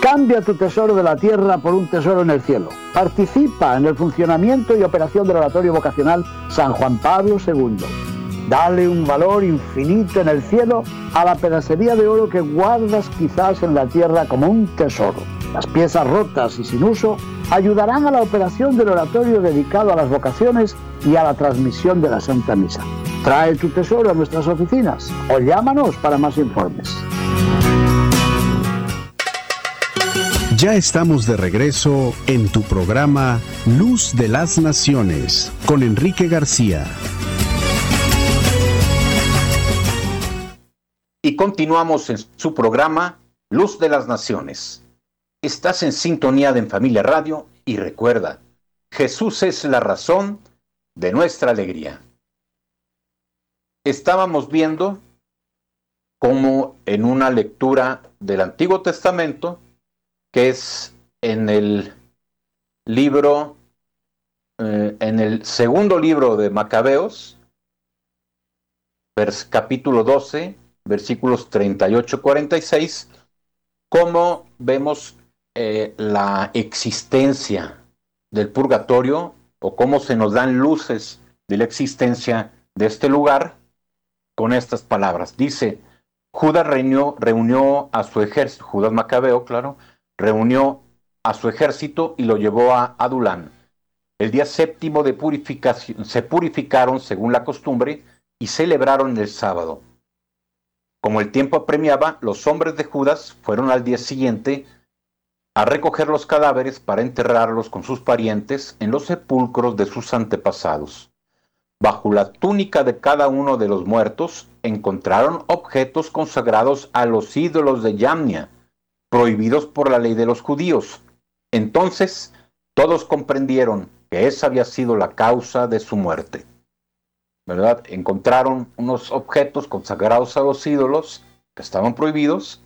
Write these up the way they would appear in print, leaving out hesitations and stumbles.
Cambia tu tesoro de la tierra por un tesoro en el cielo. Participa en el funcionamiento y operación del oratorio vocacional San Juan Pablo II. Dale un valor infinito en el cielo a la pedacería de oro que guardas quizás en la tierra como un tesoro. Las piezas rotas y sin uso ayudarán a la operación del oratorio dedicado a las vocaciones y a la transmisión de la Santa Misa. Trae tu tesoro a nuestras oficinas o llámanos para más informes. Ya estamos de regreso en tu programa Luz de las Naciones con Enrique García. Y continuamos en su programa Luz de las Naciones. Estás en sintonía de En Familia Radio y recuerda, Jesús es la razón de nuestra alegría. Estábamos viendo cómo en una lectura del Antiguo Testamento, que es en el libro, en el segundo libro de Macabeos, capítulo 12, versículos 38-46, cómo vemos la existencia del purgatorio, o cómo se nos dan luces de la existencia de este lugar, con estas palabras. Dice, Judas reunió a su ejército, Judas Macabeo, claro, reunió a su ejército y lo llevó a Adulán. El día séptimo de purificación, se purificaron según la costumbre y celebraron el sábado. Como el tiempo apremiaba, los hombres de Judas fueron al día siguiente a recoger los cadáveres para enterrarlos con sus parientes en los sepulcros de sus antepasados. Bajo la túnica de cada uno de los muertos encontraron objetos consagrados a los ídolos de Yamnia, prohibidos por la ley de los judíos. Entonces todos comprendieron que esa había sido la causa de su muerte. ¿Verdad? Encontraron unos objetos consagrados a los ídolos que estaban prohibidos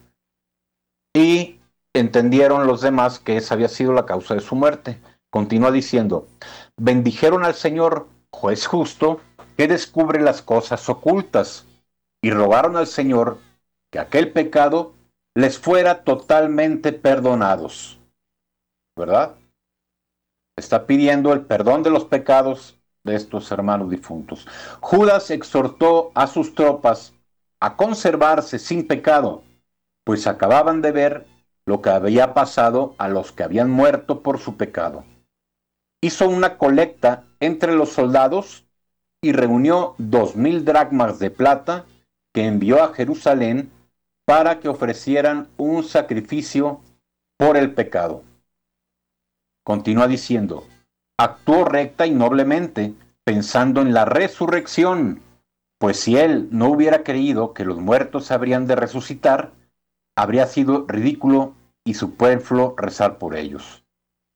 y entendieron los demás que esa había sido la causa de su muerte. Continúa diciendo, bendijeron al Señor, juez justo, que descubre las cosas ocultas, y rogaron al Señor que aquel pecado les fuera totalmente perdonados. ¿Verdad? Está pidiendo el perdón de los pecados de estos hermanos difuntos. Judas exhortó a sus tropas a conservarse sin pecado, pues acababan de ver lo que había pasado a los que habían muerto por su pecado. Hizo una colecta entre los soldados y reunió 2,000 dracmas de plata que envió a Jerusalén para que ofrecieran un sacrificio por el pecado. Continúa diciendo, actuó recta y noblemente, pensando en la resurrección, pues si él no hubiera creído que los muertos habrían de resucitar, habría sido ridículo y superfluo rezar por ellos.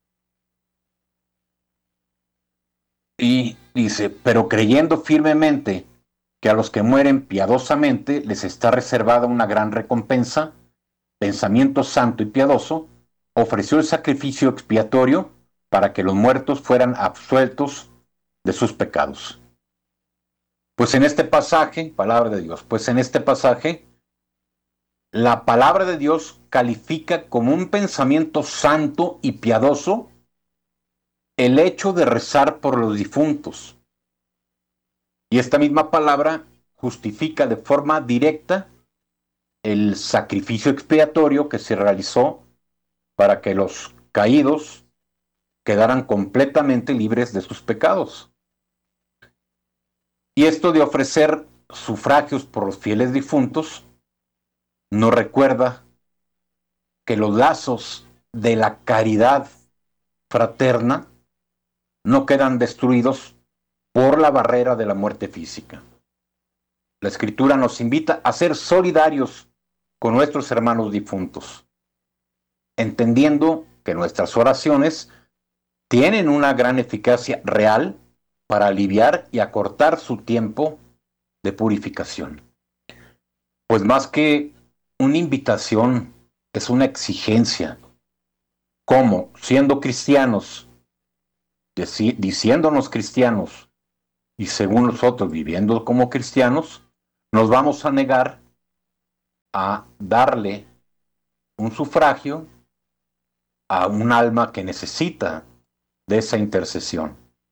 Y dice, pero creyendo firmemente que a los que mueren piadosamente les está reservada una gran recompensa, pensamiento santo y piadoso, ofreció el sacrificio expiatorio para que los muertos fueran absueltos de sus pecados. Pues en este pasaje, palabra de Dios, pues en este pasaje, la palabra de Dios califica como un pensamiento santo y piadoso el hecho de rezar por los difuntos. Y esta misma palabra justifica de forma directa el sacrificio expiatorio que se realizó para que los caídos quedaran completamente libres de sus pecados. Y esto de ofrecer sufragios por los fieles difuntos nos recuerda que los lazos de la caridad fraterna no quedan destruidos por la barrera de la muerte física. La Escritura nos invita a ser solidarios con nuestros hermanos difuntos, entendiendo que nuestras oraciones tienen una gran eficacia real para aliviar y acortar su tiempo de purificación. Pues más que una invitación, es una exigencia. ¿Cómo? Siendo cristianos, diciéndonos cristianos, y según nosotros viviendo como cristianos, nos vamos a negar a darle un sufragio a un alma que necesita de esa intercesión.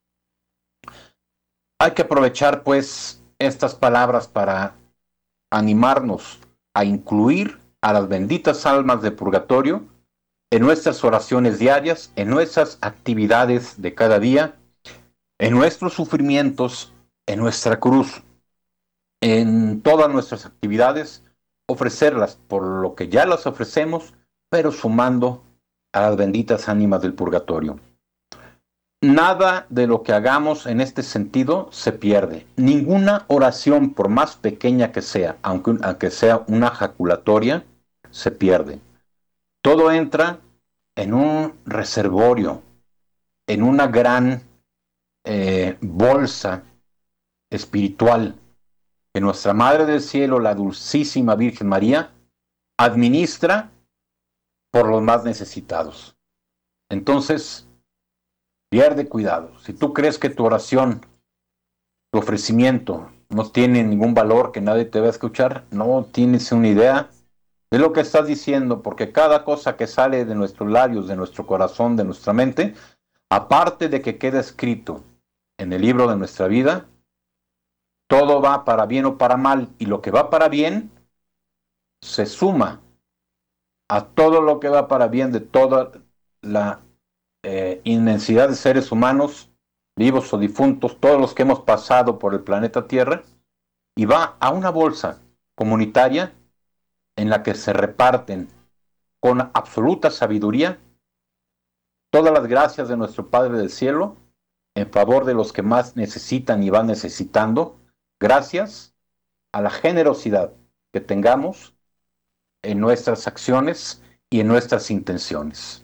Hay que aprovechar pues estas palabras para animarnos a incluir a las benditas almas de purgatorio en nuestras oraciones diarias, en nuestras actividades de cada día, en nuestros sufrimientos, en nuestra cruz, en todas nuestras actividades, ofrecerlas por lo que ya las ofrecemos, pero sumando a las benditas ánimas del purgatorio. Nada de lo que hagamos en este sentido se pierde. Ninguna oración, por más pequeña que sea, aunque sea una jaculatoria, se pierde. Todo entra en un reservorio, en una gran bolsa espiritual que nuestra Madre del Cielo, la Dulcísima Virgen María, administra por los más necesitados. Entonces, pierde cuidado. Si tú crees que tu oración, tu ofrecimiento, no tiene ningún valor, que nadie te va a escuchar, no tienes una idea de lo que estás diciendo, porque cada cosa que sale de nuestros labios, de nuestro corazón, de nuestra mente, aparte de que queda escrito en el libro de nuestra vida, todo va para bien o para mal, y lo que va para bien se suma a todo lo que va para bien de toda la inmensidad de seres humanos, vivos o difuntos, todos los que hemos pasado por el planeta Tierra, y va a una bolsa comunitaria en la que se reparten con absoluta sabiduría todas las gracias de nuestro Padre del Cielo en favor de los que más necesitan y van necesitando, gracias a la generosidad que tengamos en nuestras acciones y en nuestras intenciones.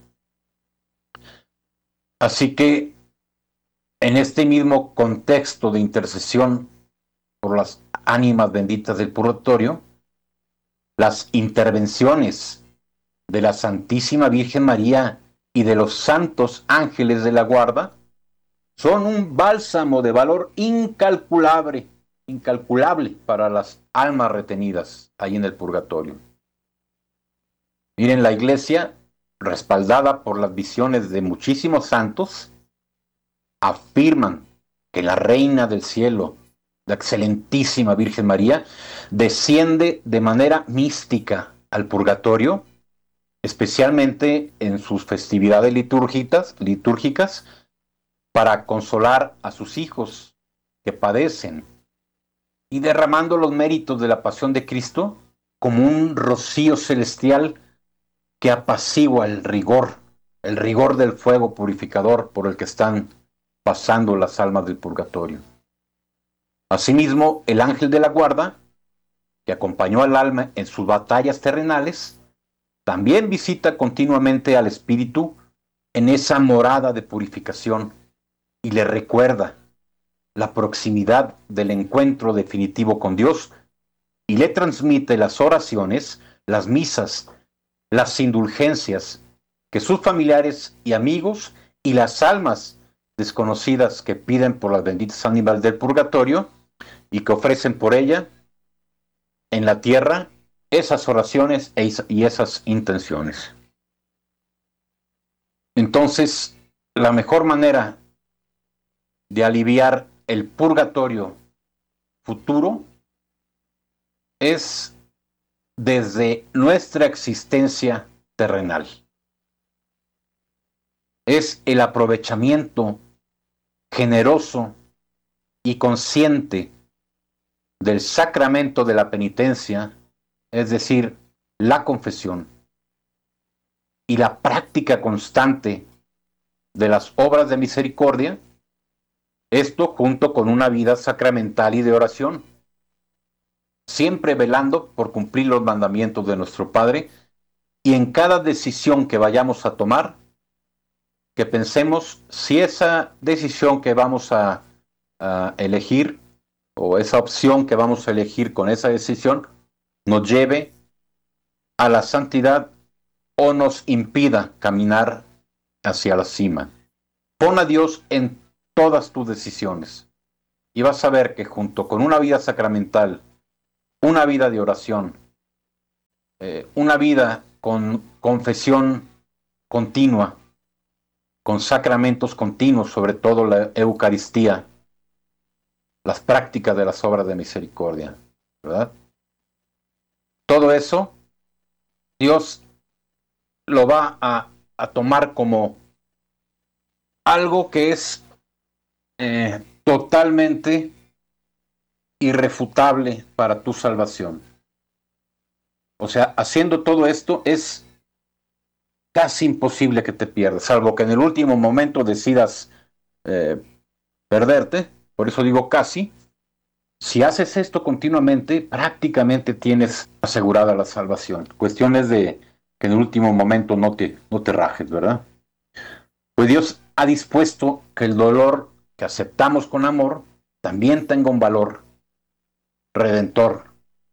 Así que en este mismo contexto de intercesión por las ánimas benditas del purgatorio, las intervenciones de la Santísima Virgen María y de los santos ángeles de la guarda son un bálsamo de valor incalculable para las almas retenidas ahí en el purgatorio. Miren, la Iglesia, respaldada por las visiones de muchísimos santos, afirman que la Reina del Cielo, la excelentísima Virgen María, desciende de manera mística al purgatorio, especialmente en sus festividades litúrgicas, para consolar a sus hijos que padecen, y derramando los méritos de la pasión de Cristo como un rocío celestial que apacigua el rigor del fuego purificador por el que están pasando las almas del purgatorio. Asimismo, el ángel de la guarda, que acompañó al alma en sus batallas terrenales, también visita continuamente al espíritu en esa morada de purificación y le recuerda la proximidad del encuentro definitivo con Dios y le transmite las oraciones, las misas, las indulgencias que sus familiares y amigos y las almas desconocidas que piden por las benditas ánimas del purgatorio y que ofrecen por ella en la tierra esas oraciones y esas intenciones. Entonces, la mejor manera de aliviar el purgatorio futuro es desde nuestra existencia terrenal. Es el aprovechamiento generoso y consciente del sacramento de la penitencia, es decir, la confesión, y la práctica constante de las obras de misericordia, esto junto con una vida sacramental y de oración, siempre velando por cumplir los mandamientos de nuestro Padre, y en cada decisión que vayamos a tomar, que pensemos si esa decisión que vamos a elegir, o esa opción que vamos a elegir con esa decisión, nos lleve a la santidad o nos impida caminar hacia la cima. Pon a Dios en todas tus decisiones y vas a ver que junto con una vida sacramental, una vida de oración, una vida con confesión continua, con sacramentos continuos, sobre todo la Eucaristía, las prácticas de las obras de misericordia, ¿verdad? Todo eso, Dios lo va a tomar como algo que es totalmente irrefutable para tu salvación. O sea, haciendo todo esto es casi imposible que te pierdas, salvo que en el último momento decidas perderte. Por eso digo casi. Si haces esto continuamente, prácticamente tienes asegurada la salvación. Cuestiones de que en el último momento no te rajes, ¿verdad? Pues Dios ha dispuesto que el dolor que aceptamos con amor también tenga un valor redentor,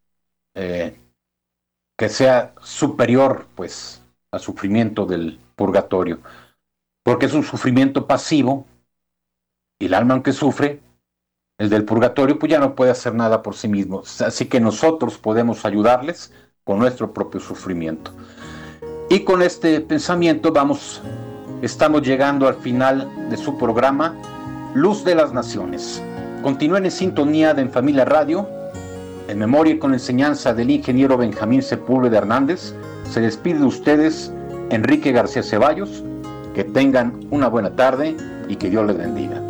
que sea superior, pues, al sufrimiento del purgatorio, porque es un sufrimiento pasivo, y el alma, aunque sufre, el del purgatorio, pues ya no puede hacer nada por sí mismo, así que nosotros podemos ayudarles con nuestro propio sufrimiento. Y con este pensamiento estamos llegando al final de su programa Luz de las Naciones. Continúen en sintonía de En Familia Radio. En memoria y con enseñanza del ingeniero Benjamín Sepúlveda Hernández, se despide de ustedes Enrique García Ceballos. Que tengan una buena tarde y que Dios les bendiga.